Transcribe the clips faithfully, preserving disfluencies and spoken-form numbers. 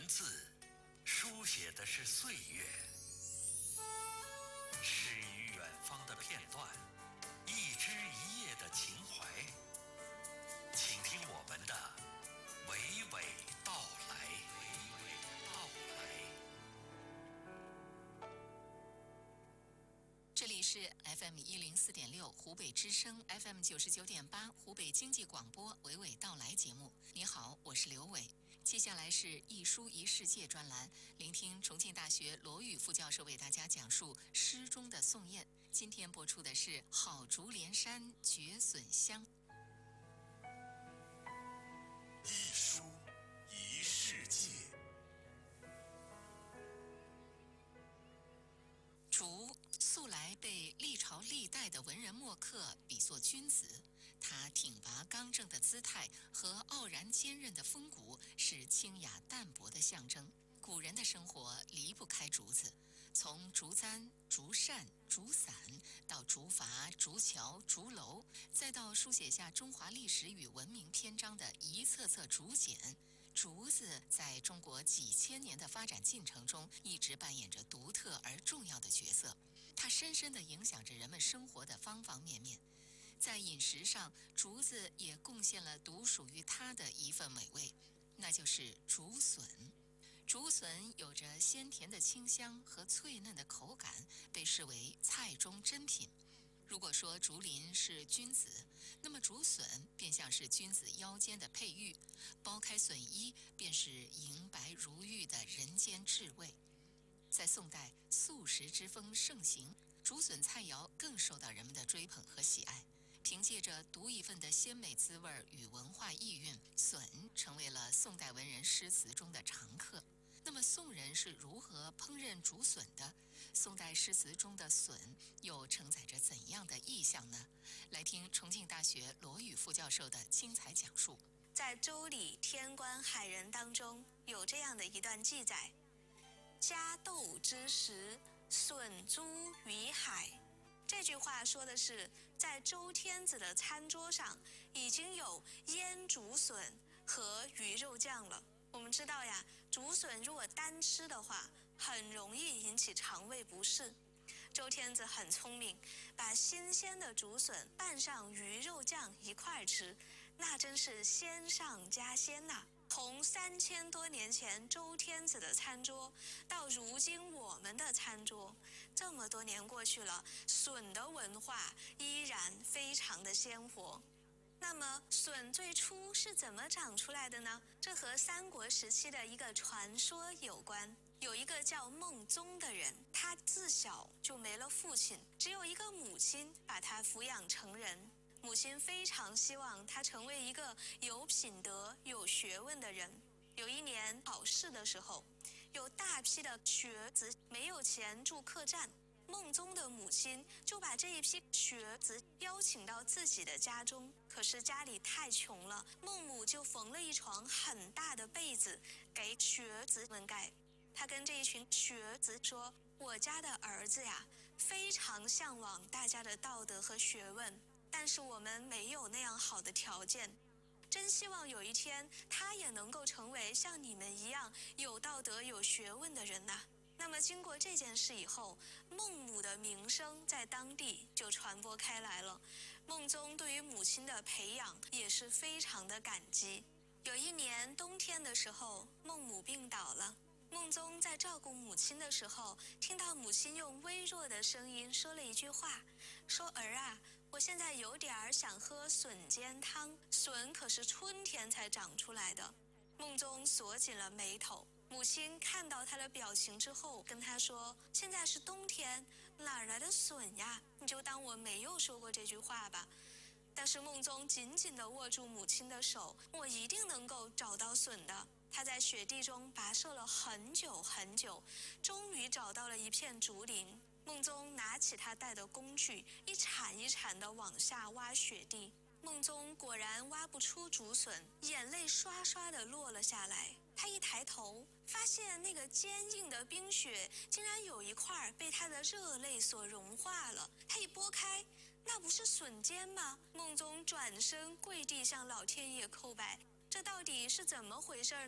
字书写的是岁月，诗与远方的片段，一枝一叶的情怀。请听我们的娓娓道来。娓娓道来。 这里是 F M 一零四点六湖北之声 F M 九十九点八湖北经济广播娓娓道来节目。你好，我是刘伟。接下来是一书一世界专栏，聆听重庆大学罗宇副教授为大家讲述诗中的宋谚。今天播出的是好竹连山绝笋香。 一书一世界。 竹素来被历朝历代的文人墨客比作君子，他挺拔刚正的姿态和傲然坚韧的风骨是清雅淡泊的象征。古人的生活离不开竹子，从竹簪、竹扇、竹伞到竹筏、竹桥、竹楼，再到书写下中华历史与文明篇章的一册册竹简，竹子在中国几千年的发展进程中一直扮演着独特而重要的角色，它深深地影响着人们生活的方方面面。在饮食上，竹子也贡献了独属于它的一份美味，那就是竹笋。竹笋有着鲜甜的清香和脆嫩的口感，被视为菜中珍品。如果说竹林是君子，那么竹笋便像是君子腰间的佩玉，剥开笋衣便是莹白如玉的人间至味。在宋代，素食之风盛行，竹笋菜肴更受到人们的追捧和喜爱。凭借着独一份的鲜美滋味与文化意蕴，笋成为了宋代文人诗词中的常客。那么宋人是如何烹饪竹笋的？宋代诗词中的笋又承载着怎样的意象呢？来听重庆大学罗宇副教授的精彩讲述。 在《周礼·天官海人》当中有这样的一段记载：家豆之时，笋诛于海。这句话说的是，在周天子的餐桌上已经有腌竹笋和鱼肉酱了。我们知道呀，竹笋如果单吃的话，很容易引起肠胃不适。周天子很聪明，把新鲜的竹笋拌上鱼肉酱一块吃，那真是鲜上加鲜呐、啊！从三千多年前周天子的餐桌到如今我们的餐桌，这么多年过去了，笋的文化依然非常的鲜活。那么笋最初是怎么长出来的呢？这和三国时期的一个传说有关。有一个叫孟宗的人，他自小就没了父亲，只有一个母亲把他抚养成人。母亲非常希望他成为一个有品德、有学问的人。有一年考试的时候，有大批的学子没有钱住客栈，孟宗的母亲就把这一批学子邀请到自己的家中。可是家里太穷了，孟母就缝了一床很大的被子给学子们盖。他跟这一群学子说：“我家的儿子呀，非常向往大家的道德和学问，但是我们没有那样好的条件。真希望有一天他也能够成为像你们一样有道德、有学问的人呐。”那么经过这件事以后，孟母的名声在当地就传播开来了。孟宗对于母亲的培养也是非常的感激。有一年冬天的时候，孟母病倒了。孟宗在照顾母亲的时候，听到母亲用微弱的声音说了一句话，说：“儿啊，我现在有点想喝笋尖汤，笋可是春天才长出来的。”孟宗锁紧了眉头。母亲看到他的表情之后，跟他说：“现在是冬天，哪来的笋呀？你就当我没有说过这句话吧。”但是孟宗紧紧地握住母亲的手，我一定能够找到笋的。他在雪地中跋涉了很久很久，终于找到了一片竹林。孟宗拿起他带的工具，一铲一铲地往下挖雪地。孟宗果然挖不出竹笋，眼泪刷刷地落了下来。他一抬头，发现那个坚硬的冰雪竟然有一块被他的热泪所融化了。他一拨开，那不是笋尖吗？孟宗转身跪地向老天爷叩拜。这到底是怎么回事呢？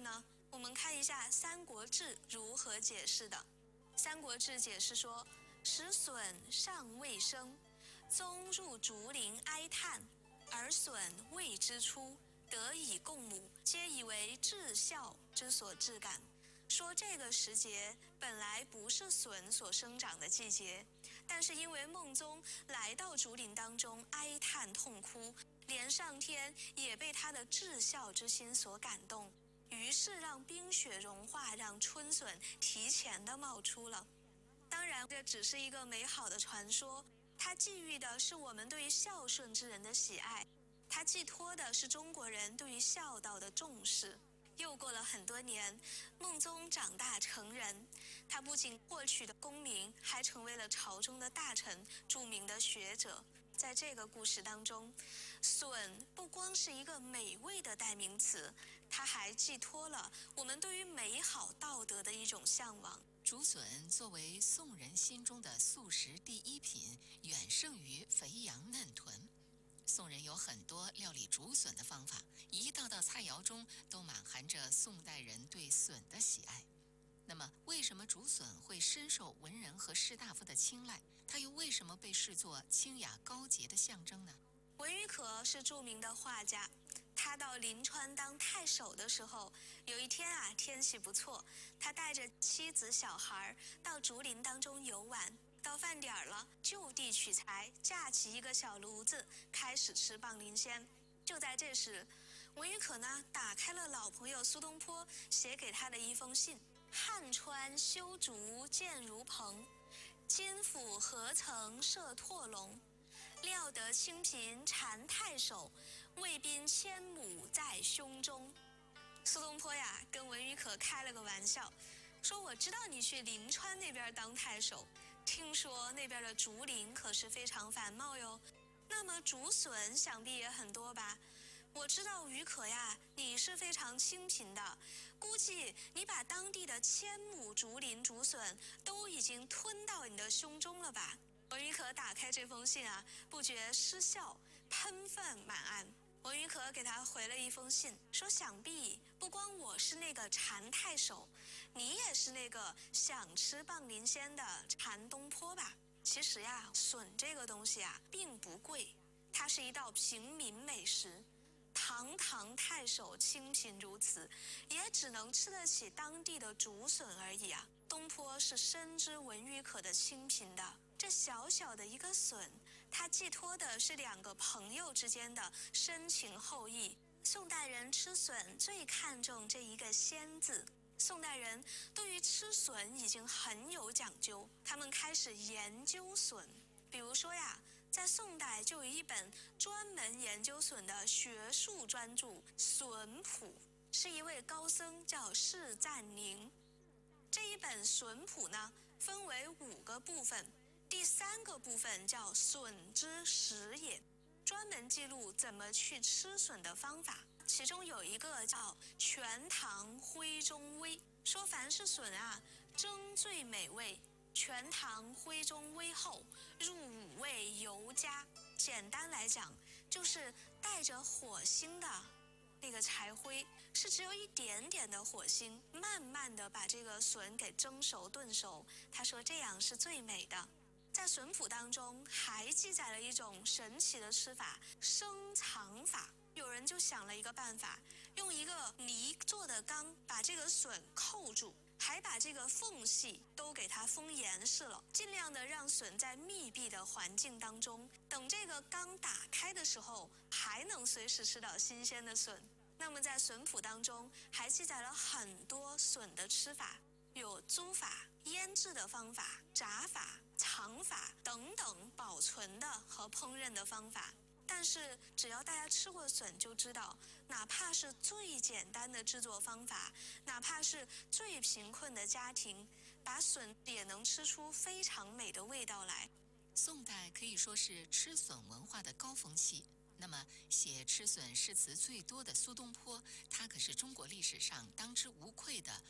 我们看一下《三国志》如何解释的。《三国志》解释说：“时笋尚未生，宗入竹林哀叹，而笋未之出，得以共母，皆以为至孝之所致感。”说这个时节本来不是笋所生长的季节，但是因为孟宗来到竹林当中哀叹痛哭，连上天也被他的至孝之心所感动，于是让冰雪融化，让春笋提前的冒出了。当然，这只是一个美好的传说，它寄予的是我们对于孝顺之人的喜爱，它寄托的是中国人对于孝道的重视。又过了很多年，孟宗长大成人，他不仅获取了功名，还成为了朝中的大臣，著名的学者。在这个故事当中，笋不光是一个美味的代名词，它还寄托了我们对于美好道德的一种向往。 竹笋作为宋人心中的素食第一品，远胜于肥羊嫩豚。宋人有很多料理竹笋的方法，一道道菜肴中都满含着宋代人对笋的喜爱。那么，为什么竹笋会深受文人和士大夫的青睐？它又为什么被视作清雅高洁的象征呢？ 文鱼可是著名的画家，他到临川当太守的时候，有一天啊，天气不错，他带着妻子小孩到竹林当中游玩。到饭点了，就地取材，架起一个小炉子，开始吃棒鳞鲜。就在这时，文鱼可呢打开了老朋友苏东坡写给他的一封信：“汉川修竹见如蓬，今府何曾设拓龙？料得清贫缠太守，为宾千亩在胸中。”苏东坡呀，跟文鱼可开了个玩笑，说：“我知道你去临川那边当太守。听说那边的竹林可是非常繁茂哟，那么竹笋想必也很多吧？我知道鱼可呀，你是非常清贫的，估计你把当地的千亩竹林竹笋都已经吞到你的胸中了吧？”文鱼可打开这封信啊，不觉失笑，喷饭满案。文鱼可给他回了一封信，说：“想必不光我是那个缠太守，你也是那个想吃棒鳞鲜的缠东坡吧？其实呀，笋这个东西啊，并不贵，它是一道平民美食。堂堂太守清贫如此，也只能吃得起当地的竹笋而已啊。东坡是深知文鱼可的清贫的，这小小的一个笋，它寄托的是两个朋友之间的深情厚谊。宋代人吃笋最看重这一个鲜字。宋代人对于吃笋已经很有讲究，他们开始研究笋。比如说呀，在宋代就有一本专门研究笋的学术专著《笋谱》，是一位高僧叫释赞宁。这一本笋谱呢，分为五个部分，第三个部分叫笋之食也，专门记录怎么去吃笋的方法。其中有一个叫全糖徽中微，说凡是笋啊，蒸最美味，全糖徽中微后，入五味尤佳。简单来讲，就是带着火星的那个柴灰，是只有一点点的火星，慢慢的把这个笋给蒸熟炖熟。他说这样是最美的。在笋谱当中还记载了一种神奇的吃法——生藏法。有人就想了一个办法，用一个泥做的缸把这个笋扣住，还把这个缝隙都给它封严实了，尽量的让笋在密闭的环境当中，等这个缸打开的时候，还能随时吃到新鲜的笋。那么在笋谱当中还记载了很多笋的吃法，有租法、腌制的方法、炸法、藏法等等保存的和烹饪的方法。但是只要大家吃过笋就知道，哪怕是最简单的制作方法，哪怕是最贫困的家庭，把笋也能吃出非常美的味道来。 宋代可以说是吃笋文化的高峰期。那么写吃笋诗词最多的苏东坡，他可是中国历史上当之无愧的